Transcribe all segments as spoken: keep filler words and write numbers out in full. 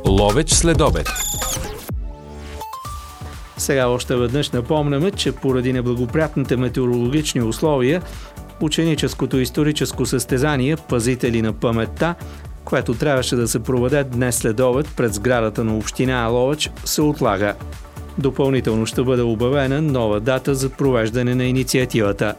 Ловеч следобед. Сега още веднъж напомняме, че поради неблагоприятните метеорологични условия, ученическото историческо състезание "Пазители на паметта", което трябваше да се проведе днес следобед пред сградата на община Ловеч, се отлага. Допълнително ще бъде обявена нова дата за провеждане на инициативата.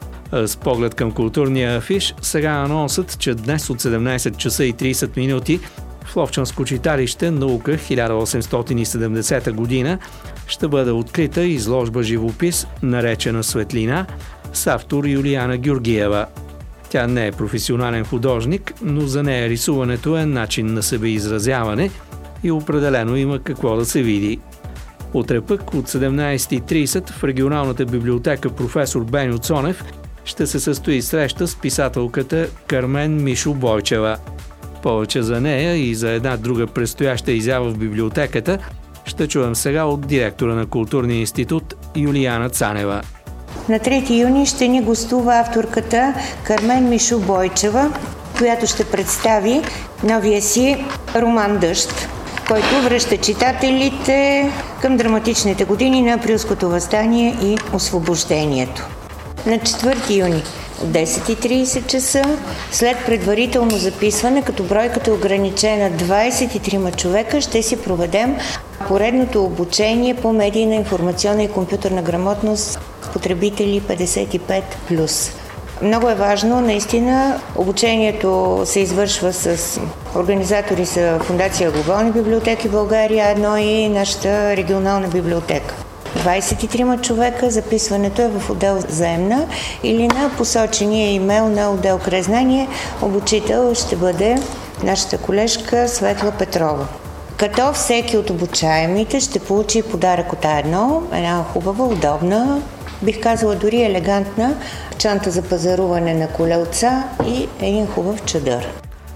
С поглед към културния афиш, сега анонсът, че днес от седемнайсет часа и трийсет минути в Ловчанско читалище "Наука хиляда осемстотин и седемдесета година" ще бъде открита изложба живопис, наречена "Светлина", с автор Юлияна Георгиева. Тя не е професионален художник, но за нея рисуването е начин на себеизразяване и определено има какво да се види. Утре пък от седемнайсет и трийсет в регионалната библиотека "Професор Беньо Цонев" ще се състои среща с писателката Кармен Мишо Бойчева. Повече за нея и за една друга предстояща изява в библиотеката ще чуем сега от директора на Културния институт Юлияна Цанева. На трети юни ще ни гостува авторката Кармен Мишо Бойчева, която ще представи новия си роман "Дъжд", който връща читателите към драматичните години на Априлското въстание и освобождението. На четвърти юни от десет и трийсет часа, след предварително записване, като бройката е ограничена двайсет и трима човека, ще си проведем поредното обучение по медийна, информационна и компютърна грамотност потребители петдесет и пет плюс. Много е важно, наистина, обучението се извършва с организатори са Фондация Глобални библиотеки България едно и нашата регионална библиотека. двайсет и трима човека, записването е в отдел "Заемна" или на посочения имейл на отдел "Краезнание". Обучител ще бъде нашата колежка Светла Петрова. Като всеки от обучаемите ще получи подарък от А едно, една хубава, удобна, бих казала дори елегантна чанта за пазаруване на колелца и един хубав чадър.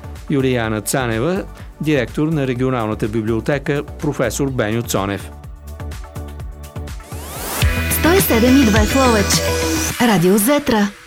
Юлияна Цанева, директор на регионалната библиотека "Професор Беньо Цонев". сто и седем и две в Ловеч. Радио Зетра.